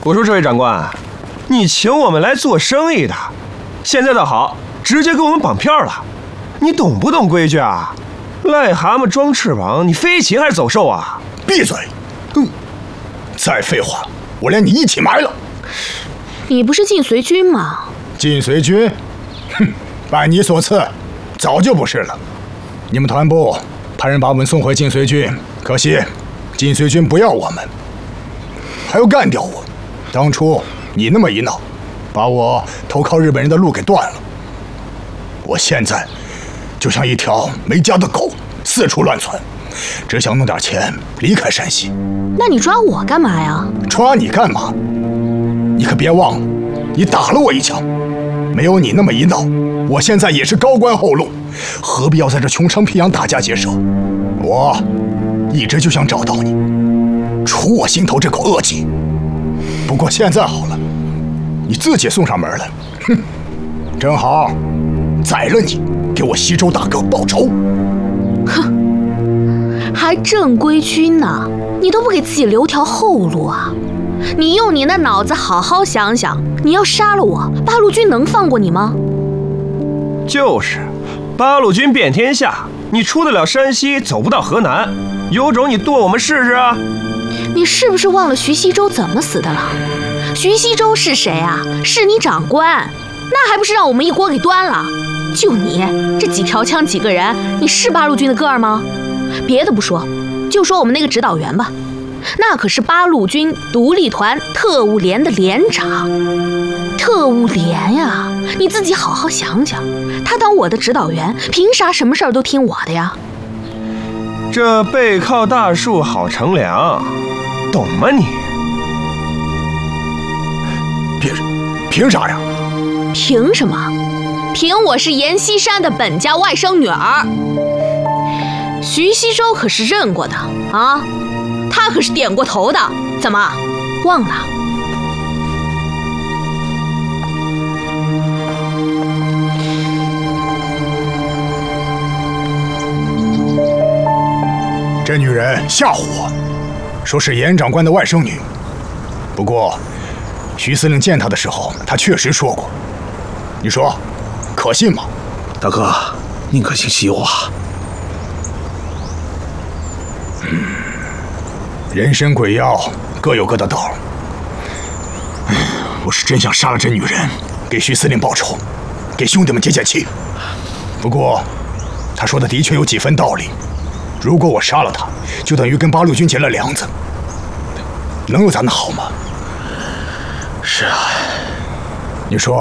我说这位长官，你请我们来做生意的，现在倒好，直接给我们绑票了。你懂不懂规矩啊？癞蛤蟆装翅膀，你飞禽还是走兽啊？ 闭嘴！再废话，我连你一起埋了。 你不是晋绥军吗？ 晋绥军？哼，拜你所赐，早就不是了。你们团部派人把我们送回晋绥军，可惜晋绥军不要我们，还要干掉我。当初你那么一闹，把我投靠日本人的路给断了。我现在就像一条没家的狗，四处乱窜，只想弄点钱离开山西。 那你抓我干嘛呀？ 抓你干嘛？你可别忘了，你打了我一枪。没有你那么一闹，我现在也是高官厚禄，何必要在这穷乡僻壤打家劫舍？我一直就想找到你，除我心头这口恶气。不过现在好了，你自己送上门来，哼，正好宰了你，给我西周大哥报仇。 哼，还正规军呢，你都不给自己留条后路啊！你用你那脑子好好想想，你要杀了我，八路军能放过你吗？ 就是，八路军遍天下，你出得了山西，走不到河南，有种你剁我们试试啊！ 你是不是忘了徐锡周怎么死的了？徐锡周是谁啊？是你长官，那还不是让我们一锅给端了？就你这几条枪几个人，你是八路军的个儿吗？别的不说，就说我们那个指导员吧，那可是八路军独立团特务连的连长。特务连呀，你自己好好想想，他当我的指导员，凭啥什么事儿都听我的呀？ 这背靠大树好乘凉，懂吗你？ 凭啥呀？ 凭什么？凭我是阎锡山的本家外甥女儿。徐锡周可是认过的啊，他可是点过头的，怎么忘了？ 这女人吓唬我，说是严长官的外甥女。不过，徐司令见她的时候，她确实说过。你说，可信吗？ 大哥，宁可信其有啊。 人参鬼药各有各的道。我是真想杀了这女人，给徐司令报仇，给兄弟们解解气。不过，他说的的确有几分道理。如果我杀了他，就等于跟八路军结了梁子，能有咱的好吗？ 是啊， 你说